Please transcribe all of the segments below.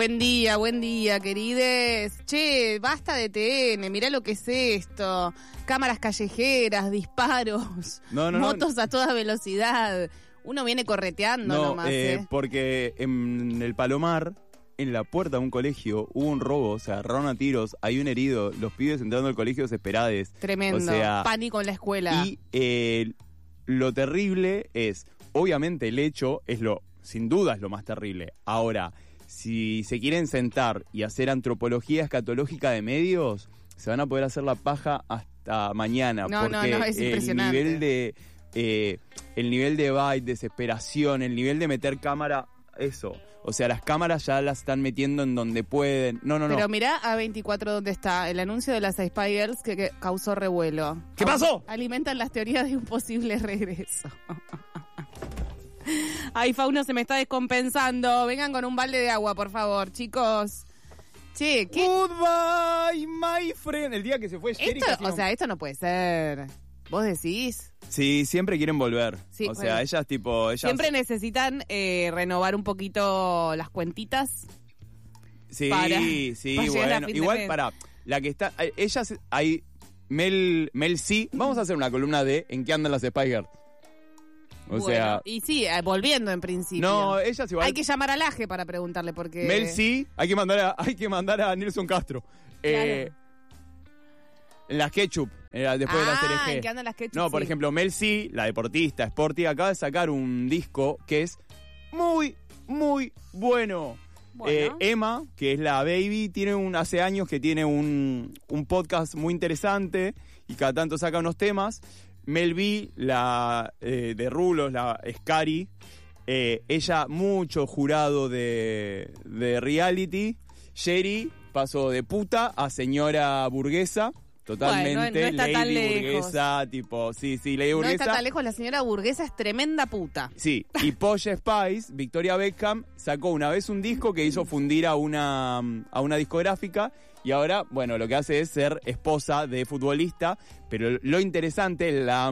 Buen día, querides. Che, basta de TN, mirá lo que es esto. Cámaras callejeras, disparos, motos a toda velocidad. Uno viene correteando nomás. Porque en el Palomar, en la puerta de un colegio, hubo un robo, se agarraron a tiros, hay un herido, los pibes entrando al colegio desesperados. Tremendo, o sea, pánico en la escuela. Y lo terrible es, obviamente el hecho es sin duda es lo más terrible. Ahora, si se quieren sentar y hacer antropología escatológica de medios, se van a poder hacer la paja hasta mañana. Porque es impresionante. El nivel de byte, desesperación, el nivel de meter cámara, eso. O sea, las cámaras ya las están metiendo en donde pueden. Pero mirá a 24 donde está el anuncio de las Spice Girls que causó revuelo. ¿Qué pasó? Alimentan las teorías de un posible regreso. Ay, Fauno se me está descompensando. Vengan con un balde de agua, por favor, chicos. Che, ¿qué? Goodbye, my friend. El día que se fue Sherry. Esto no puede ser. ¿Vos decís? Sí, siempre quieren volver. Sí, ellas siempre necesitan renovar un poquito las cuentitas. Sí, bueno. Igual para la que está. Ellas hay. Mel C. Vamos a hacer una columna de ¿en qué andan las Spice Girls? Y sí, volviendo en principio. No, ellas igual. Hay que llamar al Aje para preguntarle porque. Mel C, hay que mandar a Nelson Castro. Claro. En las Ketchup, después de la serie G. ¿Qué andan las Ketchup? No, por ejemplo, Mel C, la deportista, Sporty, acaba de sacar un disco que es muy, muy bueno. Emma, que es la baby, hace años que tiene un podcast muy interesante y cada tanto saca unos temas. Mel B, la de Rulos, la Scary, ella mucho jurado de reality. Sherry pasó de puta a señora burguesa, totalmente. No está lady tan burguesa, lejos. tipo, sí, lady burguesa. No está tan lejos, la señora burguesa es tremenda puta. Sí, y Posh Spice, Victoria Beckham, sacó una vez un disco que hizo fundir a una discográfica. Y ahora, bueno, lo que hace es ser esposa de futbolista. Pero lo interesante,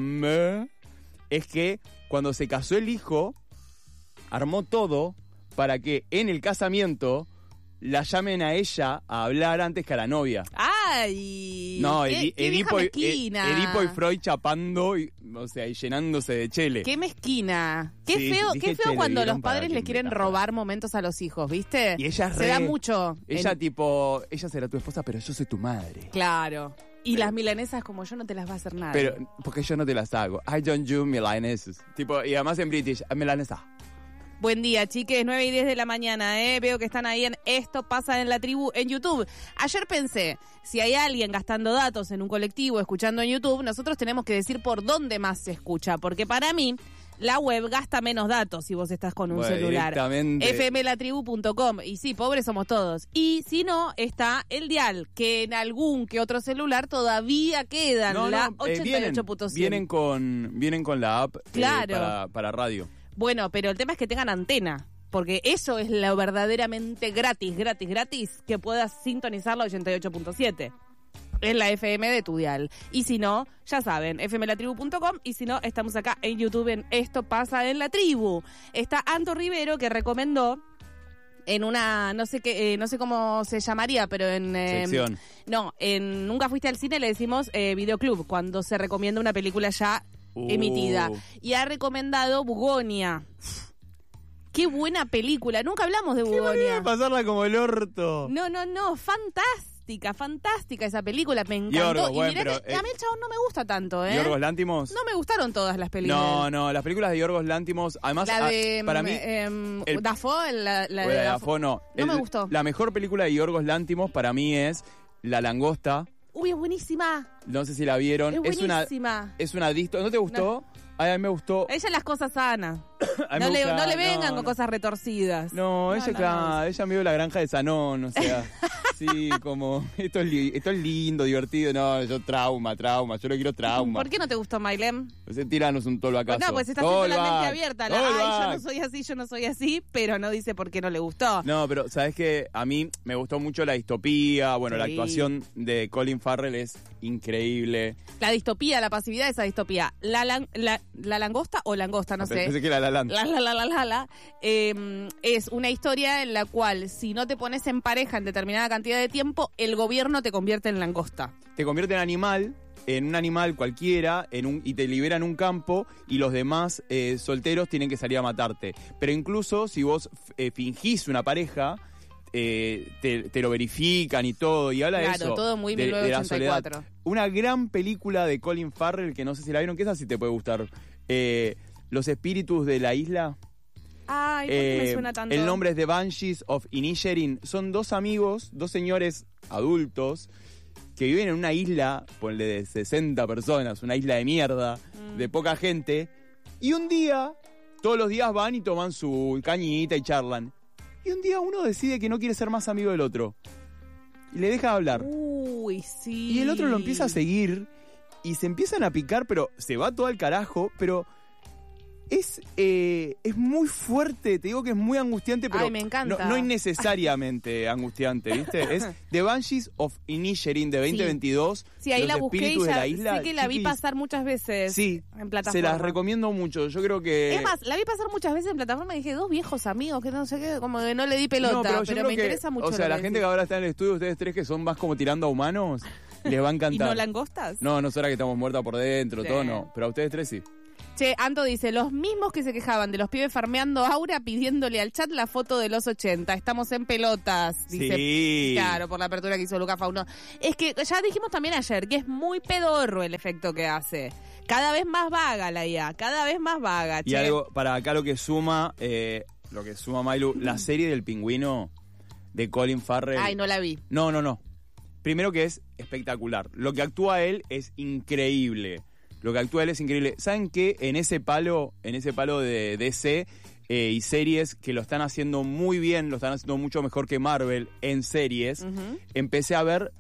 es que cuando se casó el hijo, armó todo para que en el casamiento la llamen a ella a hablar antes que a la novia. ¡Ay! No, qué Edipo y Freud chapando, y llenándose de chele. ¡Qué mezquina! Qué feo cuando los padres les quieren robar momentos a los hijos, ¿viste? Y ella se da mucho. Ella será tu esposa, pero yo soy tu madre. Claro. Y las milanesas como yo no te las va a hacer nada. Pero, porque yo no te las hago. I don't do milanesas. Y además en British, milanesa. Buen día, chiques, 9:10 de la mañana, Veo que están ahí en Esto Pasa en la Tribu en YouTube. Ayer pensé, si hay alguien gastando datos en un colectivo escuchando en YouTube, nosotros tenemos que decir por dónde más se escucha, porque para mí la web gasta menos datos si vos estás con un celular. fmlatribu.com. Y sí, pobres somos todos. Y si no, está el dial, que en algún que otro celular todavía quedan, la 88.100. Vienen con la app claro. Para radio. Bueno, pero el tema es que tengan antena, porque eso es lo verdaderamente gratis, que puedas sintonizar la 88.7. Es la FM de tu dial. Y si no, ya saben, fmlatribu.com. Y si no, estamos acá en YouTube en Esto Pasa en la Tribu. Está Anto Rivero, que recomendó en una, no sé cómo se llamaría, pero en... sección. No, en Nunca Fuiste al Cine le decimos videoclub, cuando se recomienda una película ya emitida. Y ha recomendado Bugonia. Qué buena película. Nunca hablamos de Bugonia. Qué manera de pasarla como el orto. No. Fantástica esa película. Me encantó. Yorgos, y mirá que a mí el chabón no me gusta tanto, Yorgos Lántimos. No me gustaron todas las películas. No, las películas de Yorgos Lántimos, además, la de, para mí... Dafoe, la de Dafoe no. No me gustó. La mejor película de Yorgos Lántimos para mí es La Langosta. Uy, es buenísima. No sé si la vieron. Es buenísima. Es una disto. ¿No te gustó? No. A mí me gustó. Ella las cosas sanas. No le vengan con cosas retorcidas. No, ella me dio La Granja de Sanón, o sea... así, como, esto es lindo, divertido. No, yo trauma, yo no quiero trauma. ¿Por qué no te gustó Mailem? Tiranos un tolo acaso. No, pues está siendo la mente abierta. Yo no soy así, pero no dice por qué no le gustó. No, pero ¿sabes qué? A mí me gustó mucho la distopía. Bueno, la actuación de Colin Farrell es increíble. La distopía, la pasividad de esa distopía. La langosta o langosta, no sé. Pensé que era La. Es una historia en la cual si no te pones en pareja en determinada cantidad de tiempo, el gobierno te convierte en langosta. Te convierte en un animal cualquiera, y te liberan un campo y los demás solteros tienen que salir a matarte. Pero incluso si vos fingís una pareja, te lo verifican y todo, y habla de eso. Claro, todo muy 1984. Una gran película de Colin Farrell, que no sé si la vieron, que esa sí te puede gustar. Los espíritus de la isla. Ay, ¿por qué me suena tanto? El nombre es The Banshees of Inisherin. Son dos amigos, dos señores adultos, que viven en una isla, ponle de 60 personas, una isla de mierda, de poca gente, y un día, todos los días van y toman su cañita y charlan. Y un día uno decide que no quiere ser más amigo del otro. Y le deja de hablar. Uy, sí. Y el otro lo empieza a seguir, y se empiezan a picar, pero se va todo al carajo, pero... Es muy fuerte, te digo que es muy angustiante, pero ay, me encanta. No innecesariamente angustiante, ¿viste? Es The Banshees of Inisherin de 2022. Sí, ahí los la busqué y ya sé que la vi pasar muchas veces en plataforma. Se las recomiendo mucho, yo creo que... Es más, la vi pasar muchas veces en plataforma y dije, dos viejos amigos, que no sé qué, como que no le di pelota, pero me interesa mucho. O sea, la gente que ahora está en el estudio, ustedes tres que son más como tirando a humanos, les va a encantar. ¿Y no langostas? No, nosotras que estamos muertas por dentro, todo no, pero a ustedes tres sí. Che, Anto dice, los mismos que se quejaban de los pibes farmeando Aura pidiéndole al chat la foto de los 80. Estamos en pelotas, dice. Sí. Claro, por la apertura que hizo Luca Fauno. Es que ya dijimos también ayer que es muy pedorro el efecto que hace. Cada vez más vaga la IA, cada vez más vaga. Y algo, para acá lo que suma Mailu, la serie del pingüino de Colin Farrell. Ay, no la vi. No. Primero que es espectacular. Lo que actúa él es increíble. ¿Saben qué? En ese palo de DC y series que lo están haciendo muy bien, lo están haciendo mucho mejor que Marvel en series, empecé a ver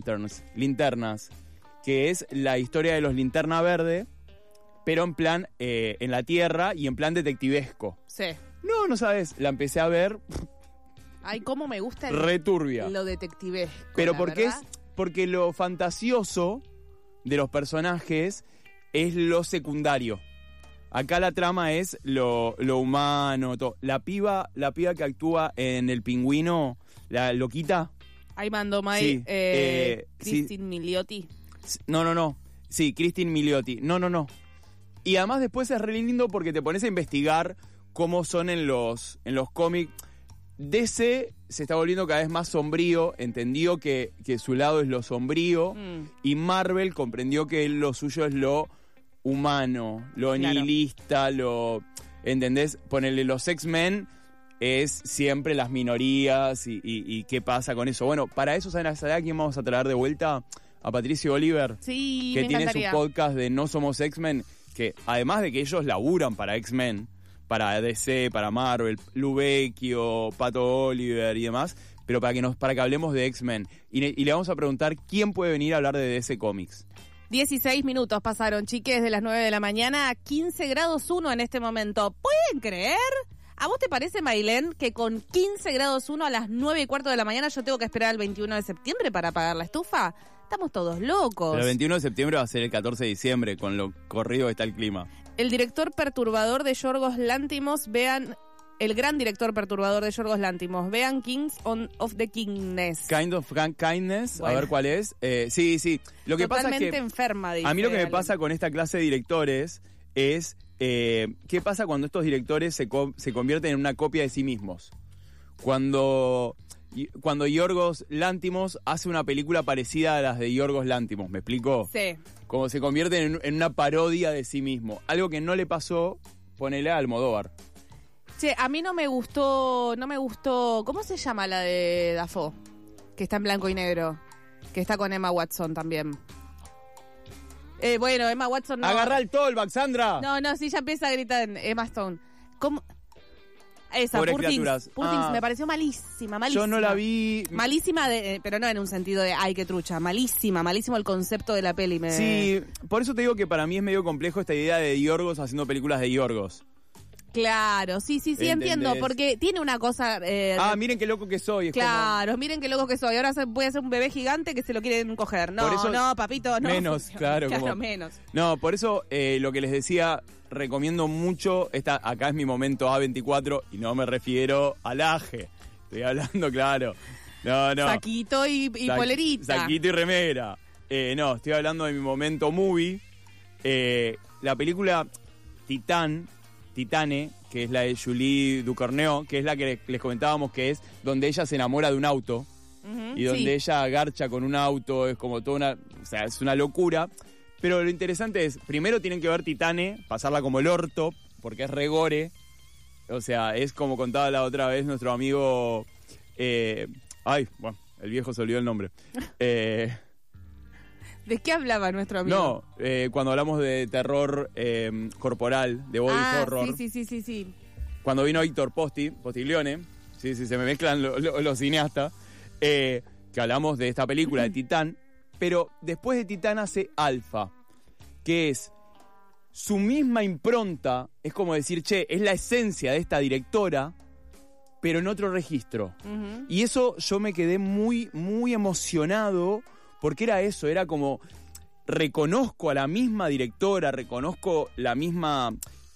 Linternas, que es la historia de los Linterna Verde, pero en plan en la Tierra y en plan detectivesco. Sí. No sabes, la empecé a ver. Ay, cómo me gusta returbia. Lo detectivesco. Pero porque lo fantasioso de los personajes es lo secundario. Acá la trama es lo humano, todo. La piba que actúa en El Pingüino, la loquita. Ahí mandó May, Christine Milioti. No. Sí, Christine Milioti. No. Y además después es re lindo porque te pones a investigar cómo son en los cómics. DC se está volviendo cada vez más sombrío, entendió que su lado es lo sombrío, y Marvel comprendió que lo suyo es lo humano, lo nihilista, ¿entendés? Ponerle los X-Men es siempre las minorías y qué pasa con eso. Bueno, para eso, ¿saben a quién vamos a traer de vuelta? A Patricio Oliver, sí, que tiene su podcast de No Somos X-Men, que además de que ellos laburan para X-Men, para DC, para Marvel, Lubecchio, Pato Oliver y demás, pero para que hablemos de X-Men. Y le vamos a preguntar quién puede venir a hablar de DC Comics. 16 minutos pasaron, chiques, de las 9 de la mañana, 15 grados 1 en este momento. ¿Pueden creer? ¿A vos te parece, Mailén, que con 15 grados 1 a las 9:15 de la mañana yo tengo que esperar al 21 de septiembre para apagar la estufa? Estamos todos locos. Pero el 21 de septiembre va a ser el 14 de diciembre, con lo corrido que está el clima. El director perturbador de Yorgos Lántimos, el gran director perturbador de Yorgos Lántimos, vean Kings of the Kindness. Kind of Kindness, bueno. A ver cuál es. Sí. Lo que pasa es que enferma, dice a mí lo que me pasa con esta clase de directores es qué pasa cuando estos directores se convierten en una copia de sí mismos. Cuando Yorgos Lántimos hace una película parecida a las de Yorgos Lántimos, ¿me explico? Sí. Como se convierten en una parodia de sí mismo. Algo que no le pasó, ponele a Almodóvar. Che, a mí no me gustó, ¿cómo se llama la de Dafoe? Que está en blanco y negro, que está con Emma Watson también. Bueno, Emma Watson no. Agarrá el tolvac, Sandra. No, sí, ya empieza a gritar Emma Stone. ¿Cómo? Esa, Pobres Poor Things. criaturas. Poor Things me pareció malísima. Yo no la vi. Malísima, pero no en un sentido de, ay, qué trucha. Malísimo el concepto de la peli. Sí, por eso te digo que para mí es medio complejo esta idea de Yorgos haciendo películas de Yorgos. Claro, sí, entiendo, porque tiene una cosa... miren qué loco que soy. Claro, miren qué loco que soy. Ahora voy a ser un bebé gigante que se lo quieren coger. No, eso, no, papito, no. Menos, claro. Menos. No, por eso lo que les decía, recomiendo mucho, acá es mi momento A24 y no me refiero al aje. Estoy hablando, claro. No. Saquito y polerita. Saquito y remera. No, estoy hablando de mi momento movie. La película Titane, que es la de Julie Ducournau, que es la que les comentábamos, que es donde ella se enamora de un auto y donde ella garcha con un auto, es como toda o sea, es una locura. Pero lo interesante es, primero tienen que ver Titane, pasarla como el orto, porque es regore. O sea, es como contaba la otra vez nuestro amigo... el viejo se olvidó el nombre. ¿De qué hablaba nuestro amigo? No, cuando hablamos de terror corporal, de body horror. Sí. Cuando vino Héctor Postiglione, sí, se me mezclan los cineastas, que hablamos de esta película de Titán, pero después de Titán hace Alfa, que es su misma impronta, es como decir, es la esencia de esta directora, pero en otro registro. Uh-huh. Y eso yo me quedé muy, muy emocionado, porque era eso, era como, reconozco a la misma directora, reconozco la misma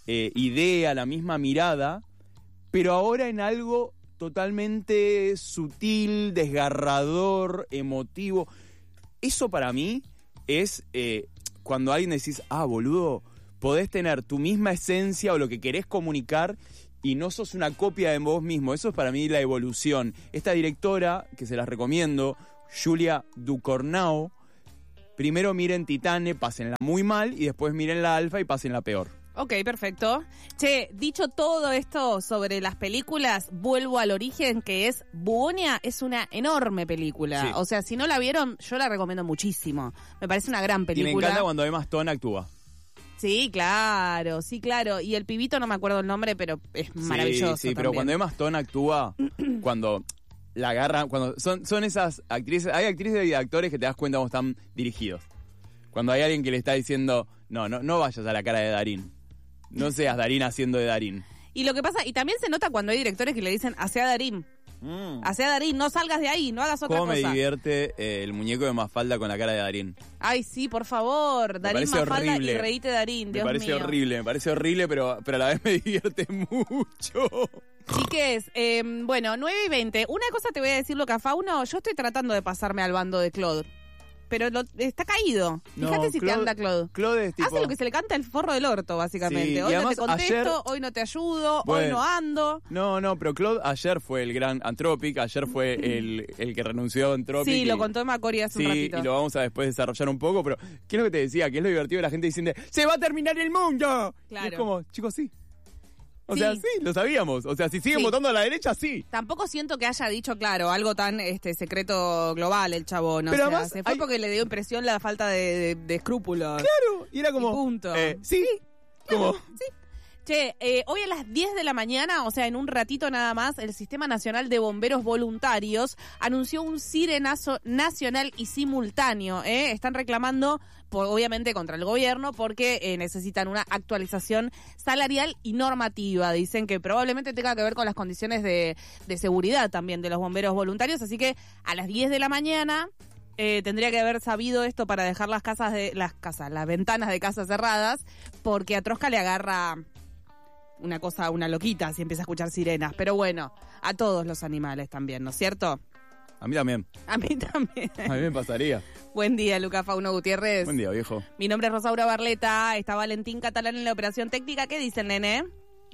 idea, la misma mirada, pero ahora en algo totalmente sutil, desgarrador, emotivo. Eso para mí es cuando alguien decís, boludo, podés tener tu misma esencia o lo que querés comunicar y no sos una copia de vos mismo. Eso es para mí la evolución. Esta directora, que se las recomiendo, Julia Ducournau, primero miren Titane, pásenla muy mal, y después miren la Alfa y pásenla peor. Ok, perfecto. Che, dicho todo esto sobre las películas, vuelvo al origen, que es Buonia, es una enorme película. Sí. O sea, si no la vieron, yo la recomiendo muchísimo. Me parece una gran película. Y me encanta cuando Emma Stone actúa. Sí, claro. Y el pibito, no me acuerdo el nombre, pero es maravilloso. Sí, pero cuando Emma Stone actúa, cuando la agarran, cuando son esas actrices, hay actrices y actores que te das cuenta cómo están dirigidos. Cuando hay alguien que le está diciendo, no vayas a la cara de Darín. No seas Darín haciendo de Darín. Y lo que pasa, y también se nota cuando hay directores que le dicen, hacé a Darín. Hacé a Darín, no salgas de ahí, no hagas otra cosa. ¿Cómo me divierte el muñeco de Mafalda con la cara de Darín? Ay, sí, por favor. Darín Mafalda horrible. Y reíte Darín, Dios mío. Me parece horrible, pero a la vez me divierte mucho. Chiques, bueno, 9:20. Una cosa te voy a decir, Luca Fauno. Yo estoy tratando de pasarme al bando de Claude. Pero está caído. Fíjate si te anda Claude. Claude es tipo... Hace lo que se le canta el forro del orto, básicamente. Sí, hoy no te contesto, hoy no te ayudo, hoy no ando. No, pero Claude ayer fue el gran Anthropic, ayer fue el que renunció a Anthropic. Sí, lo contó Macori hace un ratito. Sí, y lo vamos a después desarrollar un poco, pero ¿qué es lo que te decía? Que es lo divertido de la gente diciendo, ¡se va a terminar el mundo! Claro. Y es como, chicos, sí. O sea, sí, lo sabíamos. O sea, si siguen votando a la derecha, sí. Tampoco siento que haya dicho, claro, algo tan secreto global el chabón. Pero además, se fue porque le dio impresión la falta de escrúpulos. Claro, y era como... Y punto. Sí, como... Sí. Che, hoy a las 10 de la mañana, o sea, en un ratito nada más, el Sistema Nacional de Bomberos Voluntarios anunció un sirenazo nacional y simultáneo. Están reclamando, obviamente, contra el gobierno porque necesitan una actualización salarial y normativa. Dicen que probablemente tenga que ver con las condiciones de seguridad también de los bomberos voluntarios. Así que a las 10 de la mañana... tendría que haber sabido esto para dejar las ventanas de casa cerradas, porque a Trosca le agarra una loquita si empieza a escuchar sirenas. Pero bueno, a todos los animales también, ¿no es cierto? A mí también. A mí también. A mí me pasaría. Buen día, Luca Fauno Gutiérrez. Buen día, viejo. Mi nombre es Rosaura Barleta, está Valentín Catalán en la operación técnica. ¿Qué dice el nene?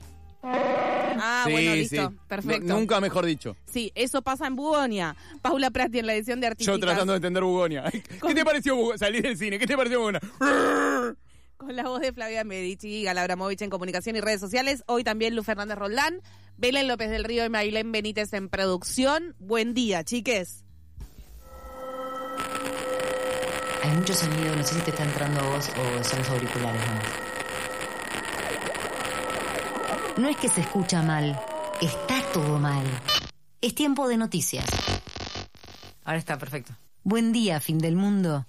Sí, bueno, listo, sí. perfecto. Nunca mejor dicho. Sí, eso pasa en Bugonia. Paula Prati en la edición de Artísticas. Yo tratando de entender Bugonia. ¿Qué te pareció salir del cine? ¿Qué te pareció Bugonia? Con la voz de Flavia Medici, Gala Abramovich en comunicación y redes sociales. Hoy también Lu Fernández Roldán, Belén López del Río y Marilén Benítez en producción. Buen día, chiques. Hay mucho sonido, no sé si te está entrando a vos o son los auriculares nomás. No es que se escucha mal, Está todo mal. Es tiempo de noticias. Ahora está perfecto. Buen día, fin del mundo.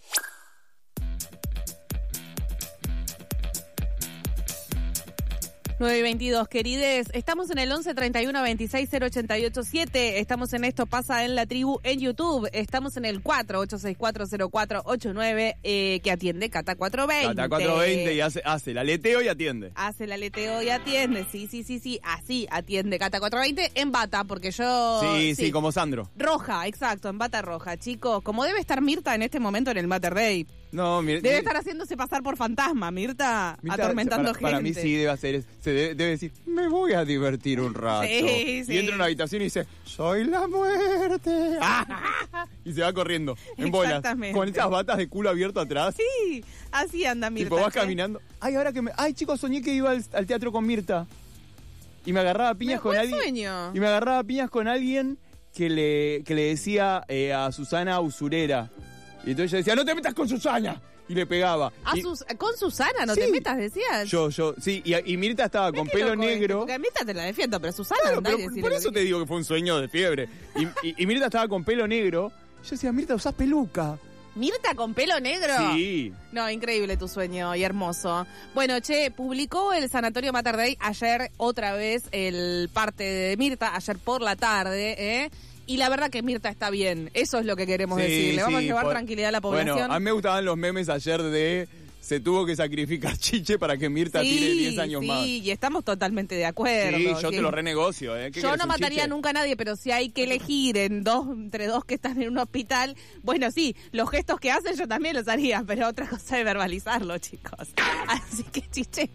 Nueve y 22, querides. Estamos en el 11 31 26 088 7. Estamos en Esto Pasa en la Tribu en YouTube. Estamos en el 48640489 que atiende Cata 420. Cata 420 y hace el aleteo y atiende. Hace el aleteo y atiende. Sí. Así atiende Cata 420 en bata, porque yo... Sí, como Sandro. Roja, exacto, en bata roja. Chicos, como debe estar Mirta en este momento en el Mater Day. No, debe estar haciéndose pasar por fantasma, Mirta atormentando gente. Para mí sí debe hacer, debe decir, me voy a divertir un rato. Sí. Y entra a una habitación y dice, soy la muerte. Y se va corriendo, en bolas, con esas batas de culo abierto atrás. Sí, así anda Mirta. Tipo, vas caminando. Ay, chicos, soñé que iba al teatro con Mirta. Y me agarraba piñas con alguien. Sueño. Y me agarraba piñas con alguien que le decía a Susana usurera. Y entonces yo decía, no te metas con Susana. Y le pegaba. Con Susana, no te metas, decías. Yo, sí. Y Mirta estaba con pelo negro. Porque a Mirta te la defiendo, pero Susana claro, no pero por eso te digo que fue un sueño de fiebre. Y Mirta estaba con pelo negro. Yo decía, Mirta, usás peluca. ¿Mirta con pelo negro? Sí. No, increíble tu sueño y hermoso. Bueno, publicó el Sanatorio Mater Day ayer otra vez el parte de Mirta, ayer por la tarde, Y la verdad que Mirta está bien. Eso es lo que queremos decir. Le vamos a llevar tranquilidad a la población. Bueno, a mí me gustaban los memes ayer de se tuvo que sacrificar Chiche para que Mirta tire 10 años más. Sí, y estamos totalmente de acuerdo. Sí, yo te lo renegocio. Yo no mataría nunca a nadie, pero si hay que elegir entre dos que están en un hospital, bueno, sí, los gestos que hacen yo también los haría, pero otra cosa es verbalizarlo, chicos. Así que Chiche,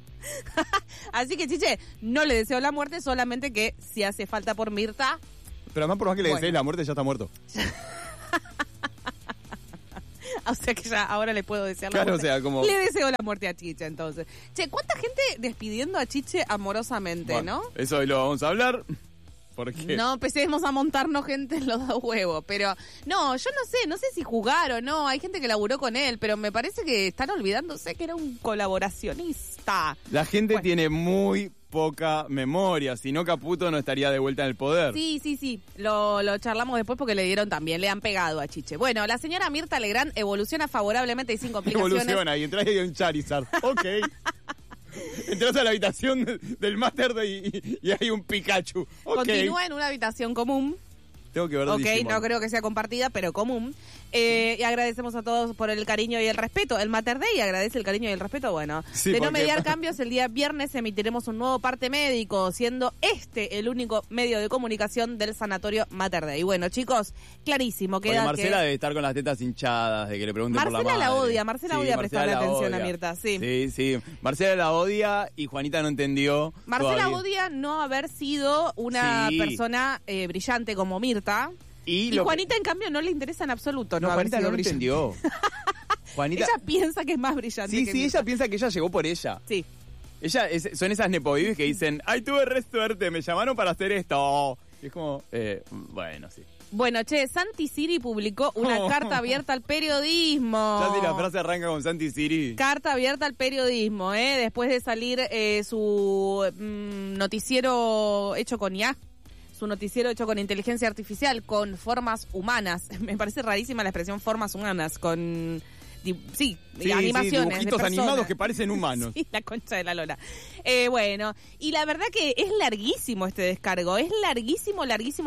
no le deseo la muerte, solamente que si hace falta por Mirta... Pero además, por más que le desees la muerte, ya está muerto. O sea que ya ahora le puedo desear la muerte. O sea, como... Le deseo la muerte a Chiche, entonces. ¿Cuánta gente despidiendo a Chiche amorosamente, no? Eso hoy lo vamos a hablar. ¿Por qué? No empecemos a montarnos gente en los dos huevos, pero... No, yo no sé si jugar o no. Hay gente que laburó con él, pero me parece que están olvidándose que era un colaboracionista. La gente tiene muy poca memoria, si no Caputo no estaría de vuelta en el poder. Sí, lo charlamos después porque le han pegado a Chiche. Bueno, la señora Mirta Legrand evoluciona favorablemente y sin complicaciones. Evoluciona, y entras y hay un Charizard. Ok. Entras a la habitación del Mater y hay un Pikachu. Okay. Continúa en una habitación común. Tengo que ver no creo que sea compartida, pero común. Y agradecemos a todos por el cariño y el respeto. El Mater Day agradece el cariño y el respeto. Bueno, sí, de no mediar cambios, el día viernes emitiremos un nuevo parte médico, siendo el único medio de comunicación del Sanatorio Mater Day. Bueno, chicos, clarísimo. Queda Marcela debe estar con las tetas hinchadas, de que le pregunten por la madre. Marcela odia prestarle atención a Mirta, sí. Sí. Marcela la odia y Juanita no entendió. Marcela odia no haber sido una persona brillante como Mirta. Y Juanita, en cambio, no le interesa en absoluto. No, Juanita no lo entendió. Ella piensa que es más brillante que Mirta. Ella piensa que ella llegó por ella. Sí. Son esas nepobibis que dicen, ay, tuve re suerte, me llamaron para hacer esto. Y es como, bueno, sí. Bueno, Santi Siri publicó una carta abierta al periodismo. Ya si la frase arranca con Santi Siri. Carta abierta al periodismo, después de salir su noticiero hecho con IA. Su noticiero hecho con inteligencia artificial, con formas humanas. Me parece rarísima la expresión formas humanas, con... Sí, animaciones. Dibujitos animados que parecen humanos. Sí, la concha de la lora. Bueno, y la verdad que es larguísimo este descargo. Es larguísimo.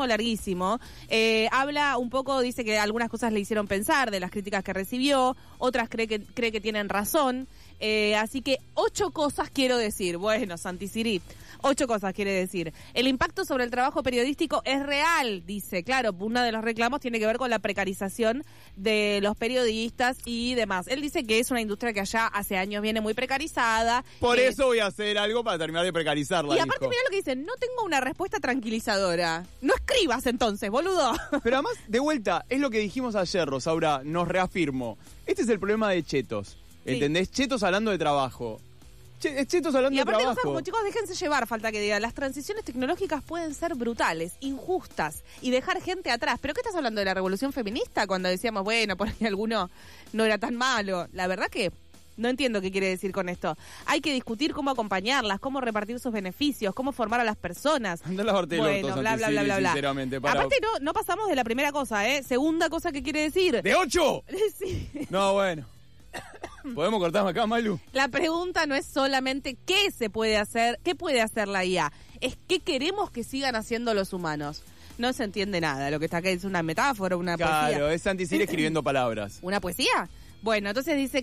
Habla un poco, dice que algunas cosas le hicieron pensar de las críticas que recibió, otras cree que tienen razón. Así que 8 cosas quiero decir. Bueno, Santi Siri, 8 cosas quiere decir. El impacto sobre el trabajo periodístico es real, dice. Claro, uno de los reclamos tiene que ver con la precarización de los periodistas y demás. Él dice que es una industria que allá hace años viene muy precarizada. Por eso voy a hacer algo para terminar de precarizarla. Y aparte, mira lo que dice, no tengo una respuesta tranquilizadora. No escribas entonces, boludo. Pero además, de vuelta, es lo que dijimos ayer, Rosaura, nos reafirmo. Este es el problema de Chetos. ¿Entendés? Chetos hablando de trabajo. Chetos hablando de trabajo. Y aparte, cosas como, chicos, déjense llevar, falta que diga. Las transiciones tecnológicas pueden ser brutales, injustas y dejar gente atrás. ¿Pero qué estás hablando de la revolución feminista? Cuando decíamos, bueno, por ahí alguno no era tan malo. La verdad que No entiendo qué quiere decir con esto. Hay que discutir cómo acompañarlas, cómo repartir sus beneficios, cómo formar a las personas. Anda a lavarte el orto, bla, bla, bla, bla, bla. Sinceramente. Aparte no pasamos de la primera cosa, ¿eh? Segunda cosa que quiere decir. ¿De 8? Sí. No, bueno. ¿Podemos cortarme acá, Malu? La pregunta no es solamente qué se puede hacer, qué puede hacer la IA. Es qué queremos que sigan haciendo los humanos. No se entiende nada. Lo que está acá es una metáfora, una poesía. Claro, es Santi Siri escribiendo palabras. ¿Una poesía? Bueno, entonces dice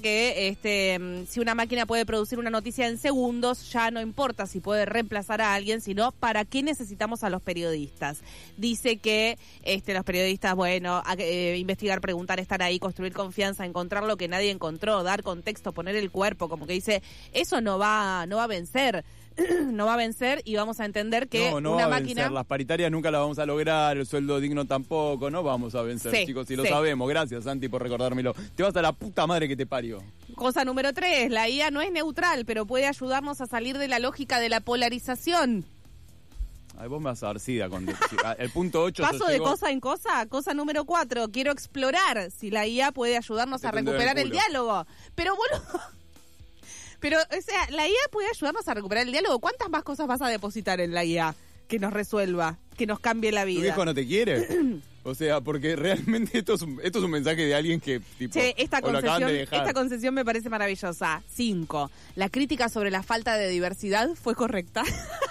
que si una máquina puede producir una noticia en segundos, ya no importa si puede reemplazar a alguien, sino para qué necesitamos a los periodistas. Dice que los periodistas, investigar, preguntar, estar ahí, construir confianza, encontrar lo que nadie encontró, dar contexto, poner el cuerpo, como que dice, eso no va a vencer. No va a vencer y vamos a entender que no una va a máquina... vencer. Las paritarias nunca las vamos a lograr, el sueldo digno tampoco, no vamos a vencer, sí, chicos, y lo sabemos. Gracias, Santi, por recordármelo. Te vas a la puta madre que te parió. Cosa número 3, la IA no es neutral, pero puede ayudarnos a salir de la lógica de la polarización. Ay, vos me vas a dar sida con el punto 8. Paso de cosa en cosa. Cosa número 4, quiero explorar si la IA puede ayudarnos a recuperar el diálogo. Pero boludo... Pero, o sea, la IA puede ayudarnos a recuperar el diálogo. ¿Cuántas más cosas vas a depositar en la IA que nos resuelva, que nos cambie la vida? ¿Tu viejo no te quiere? O sea, porque realmente esto es un mensaje de alguien que, tipo, esta concesión me parece maravillosa. 5. La crítica sobre la falta de diversidad fue correcta.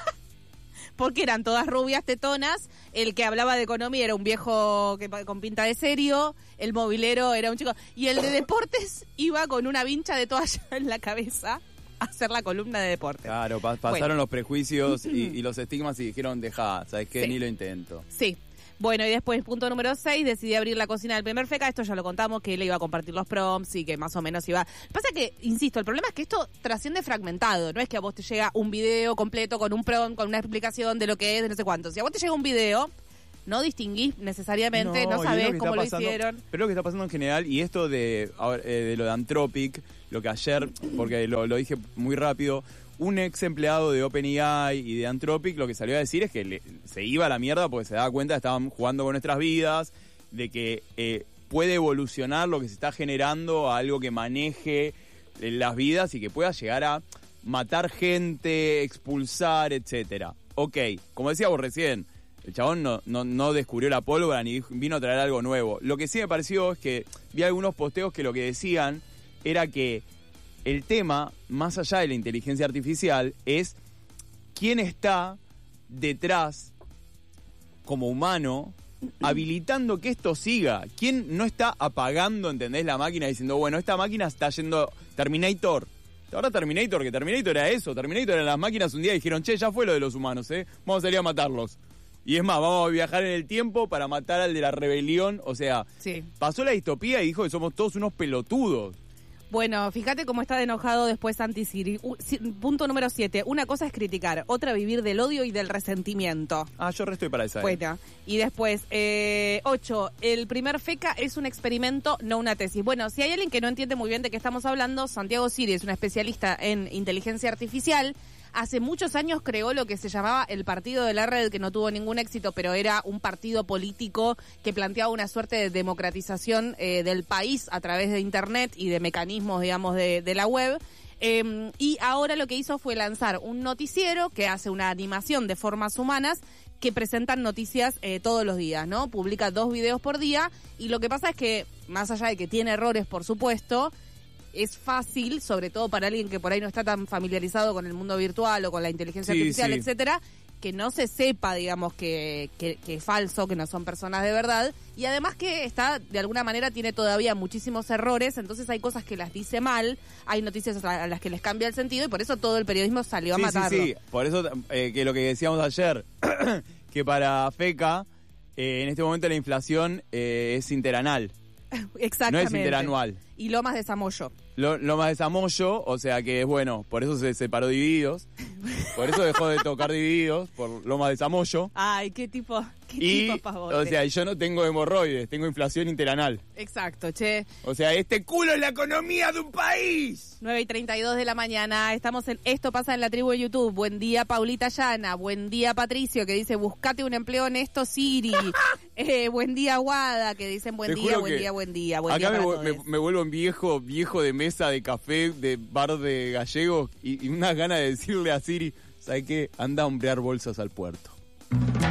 Porque eran todas rubias, tetonas, el que hablaba de economía era un viejo con pinta de serio, el mobilero era un chico, y el de deportes iba con una vincha de toalla en la cabeza a hacer la columna de deportes. Claro, pasaron los prejuicios y los estigmas y dijeron, dejá, ¿sabes qué? Sí. Ni lo intento. Sí. Bueno, y después, punto número 6, decidí abrir la cocina del primer feca. Esto ya lo contamos, que él iba a compartir los prompts y que más o menos iba... Pasa que, insisto, el problema es que esto trasciende fragmentado. No es que a vos te llega un video completo con un prompt, con una explicación de lo que es, de no sé cuánto. Si a vos te llega un video, no distinguís necesariamente, no sabés cómo lo hicieron. Pero lo que está pasando en general, y esto de lo de Anthropic, lo que ayer, porque lo dije muy rápido... Un ex empleado de OpenAI y de Anthropic lo que salió a decir es que se iba a la mierda porque se daba cuenta que estaban jugando con nuestras vidas, de que puede evolucionar lo que se está generando a algo que maneje las vidas y que pueda llegar a matar gente, expulsar, etcétera. Ok, como decía vos recién, el chabón no descubrió la pólvora ni vino a traer algo nuevo. Lo que sí me pareció es que vi algunos posteos que lo que decían era que el tema, más allá de la inteligencia artificial, es quién está detrás, como humano, habilitando que esto siga. ¿Quién no está apagando, entendés, la máquina diciendo, bueno, esta máquina está yendo Terminator? Ahora Terminator, que Terminator era eso. Terminator eran las máquinas un día y dijeron, che, ya fue lo de los humanos, vamos a salir a matarlos. Y es más, vamos a viajar en el tiempo para matar al de la rebelión. O sea, sí. Pasó la distopía y dijo que somos todos unos pelotudos. Bueno, fíjate cómo está de enojado después Santi Siri. Punto número 7. Una cosa es criticar, otra vivir del odio y del resentimiento. Yo resto para esa. Bueno, y después, 8. El primer FECA es un experimento, no una tesis. Bueno, si hay alguien que no entiende muy bien de qué estamos hablando, Santiago Siri es un especialista en inteligencia artificial. Hace muchos años creó lo que se llamaba el Partido de la Red, que no tuvo ningún éxito, pero era un partido político que planteaba una suerte de democratización del país a través de Internet y de mecanismos, digamos, de la web. Y ahora lo que hizo fue lanzar un noticiero que hace una animación de formas humanas que presentan noticias todos los días, ¿no? Publica 2 videos por día y lo que pasa es que, más allá de que tiene errores, por supuesto, es fácil, sobre todo para alguien que por ahí no está tan familiarizado con el mundo virtual o con la inteligencia artificial, etcétera, que no se sepa, digamos, que es falso, que no son personas de verdad, y además que está, de alguna manera, tiene todavía muchísimos errores, entonces hay cosas que las dice mal, hay noticias a las que les cambia el sentido, y por eso todo el periodismo salió a matarlo. Sí, por eso que lo que decíamos ayer, que para FECA, en este momento la inflación es interanual. Exactamente. No es interanual. Y Lomas de Zamoyo. Lomas de Zamoyo, o sea que es bueno, por eso se separó Divididos, por eso dejó de tocar Divididos, por Lomas de Zamoyo. Ay, qué tipo pavote. O sea, yo no tengo hemorroides, tengo inflación interanal. Exacto, che. O sea, este culo es la economía de un país. 9:32 de la mañana, estamos en Esto Pasa en la Tribu de YouTube. Buen día, Paulita Llana, buen día, Patricio, que dice, buscate un empleo honesto, Siri. Buen día, Guada, que dicen buen día, buen día, buen día. Buen acá día para me vuelvo en viejo de mesa, de café, de bar de gallegos y unas ganas de decirle a Siri, ¿sabes qué? Anda a hombrear bolsas al puerto.